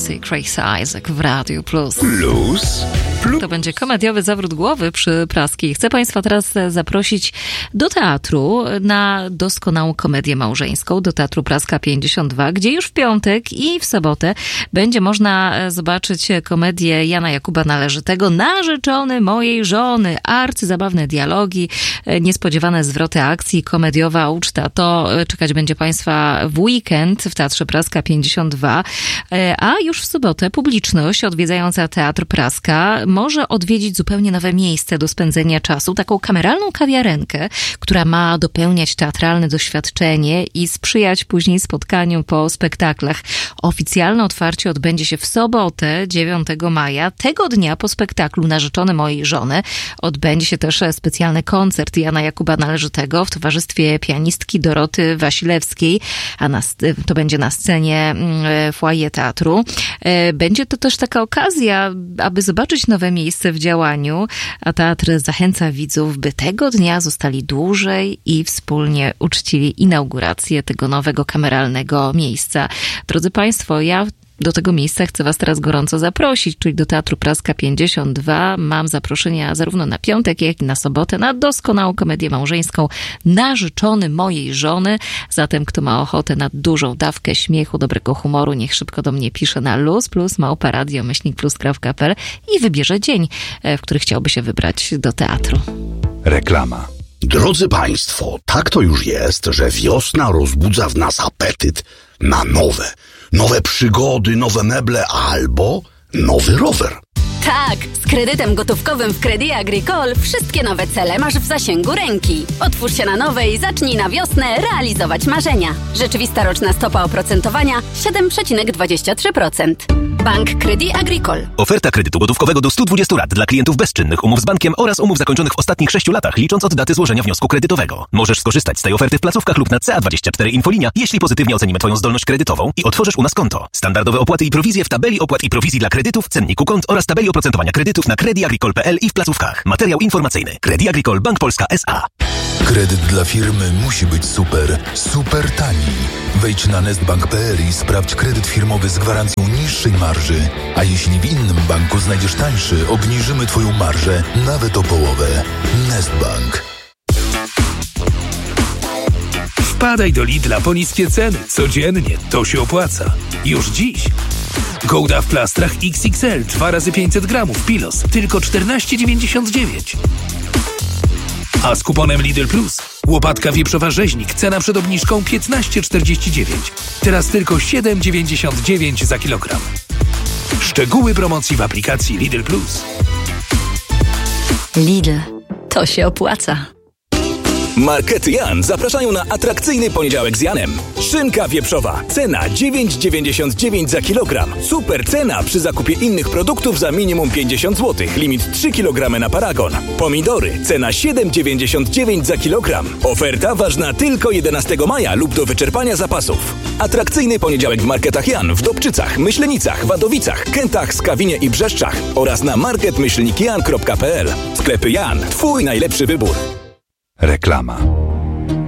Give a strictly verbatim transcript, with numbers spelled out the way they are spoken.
Girls i Chris Isaac w Radiu Plus. Plus? Plus? To będzie komediowy zawrót głowy przy Praskiej. Chcę Państwa teraz zaprosić do teatru na doskonałą komedię małżeńską, do Teatru Praska pięćdziesiąt dwa, gdzie już w piątek i w sobotę będzie można zobaczyć komedię Jana Jakuba Należytego Narzeczony mojej żony. Arcyzabawne dialogi, niespodziewane zwroty akcji, komediowa uczta. To czekać będzie Państwa w weekend w Teatrze Praska pięćdziesiąt dwa, a już w sobotę publiczność odwiedzająca Teatr Praska może odwiedzić zupełnie nowe miejsce do spędzenia czasu, taką kameralną kawiarenkę, która ma dopełniać teatralne doświadczenie i sprzyjać później spotkaniu po spektaklach. Oficjalne otwarcie odbędzie się w sobotę, dziewiątego maja. Tego dnia po spektaklu Narzeczony mojej żony odbędzie się też specjalny koncert Jana Jakuba Należytego w towarzystwie pianistki Doroty Wasilewskiej, a na, to będzie na scenie foyer teatru. Będzie to też taka okazja, aby zobaczyć nowe miejsce w działaniu, a teatr zachęca widzów, by tego dnia zostali dłużej i wspólnie uczcili inaugurację tego nowego kameralnego miejsca. Drodzy Państwo, ja do tego miejsca chcę Was teraz gorąco zaprosić, czyli do Teatru Praska pięćdziesiąt dwa. Mam zaproszenia zarówno na piątek, jak i na sobotę na doskonałą komedię małżeńską Narzeczony mojej żony. Zatem kto ma ochotę na dużą dawkę śmiechu, dobrego humoru, niech szybko do mnie pisze na luz plus małpa radio myślnik plus kropka pe el i wybierze dzień, w który chciałby się wybrać do teatru. Reklama. Drodzy Państwo, tak to już jest, że wiosna rozbudza w nas apetyt na nowe, nowe przygody, nowe meble albo nowy rower. Tak, z kredytem gotówkowym w Crédit Agricole wszystkie nowe cele masz w zasięgu ręki. Otwórz się na nowe i zacznij na wiosnę realizować marzenia. Rzeczywista roczna stopa oprocentowania siedem przecinek dwadzieścia trzy procent. Bank Crédit Agricole. Oferta kredytu gotówkowego do stu dwudziestu lat dla klientów bezczynnych umów z bankiem oraz umów zakończonych w ostatnich sześciu latach, licząc od daty złożenia wniosku kredytowego. Możesz skorzystać z tej oferty w placówkach lub na C A dwadzieścia cztery Infolinia, jeśli pozytywnie ocenimy Twoją zdolność kredytową i otworzysz u nas konto. Standardowe opłaty i prowizje w tabeli opłat i prowizji dla kredytów, cenniku kont oraz tabeli oprocentowania kredytów na Crédit Agricole kropka pe el i w placówkach. Materiał informacyjny. Crédit Agricole Bank Polska S A. Kredyt dla firmy musi być super, super tani. Wejdź na nestbank kropka pe el i sprawdź kredyt firmowy z gwarancją niższej marży. A jeśli w innym banku znajdziesz tańszy, obniżymy Twoją marżę nawet o połowę. Nestbank. Wpadaj do Lidla po niskie ceny. Codziennie. To się opłaca. Już dziś. Gouda w plastrach X X L dwa razy pięćset gramów Pilos. Tylko czternaście dziewięćdziesiąt dziewięć. A z kuponem Lidl Plus łopatka wieprzowa rzeźnik. Cena przed obniżką piętnaście czterdzieści dziewięć. Teraz tylko siedem dziewięćdziesiąt dziewięć za kilogram. Szczegóły promocji w aplikacji Lidl Plus. Lidl. To się opłaca. Markety Jan zapraszają na atrakcyjny poniedziałek z Janem. Szynka wieprzowa. Cena dziewięć dziewięćdziesiąt dziewięć za kilogram. Super cena przy zakupie innych produktów za minimum pięćdziesiąt złotych. Limit trzy kilogramy na paragon. Pomidory. Cena siedem dziewięćdziesiąt dziewięć za kilogram. Oferta ważna tylko jedenastego maja lub do wyczerpania zapasów. Atrakcyjny poniedziałek w Marketach Jan w Dobczycach, Myślenicach, Wadowicach, Kętach, Skawinie i Brzeszczach oraz na market myślnik jan kropka pe el. Sklepy Jan. Twój najlepszy wybór. Reklama.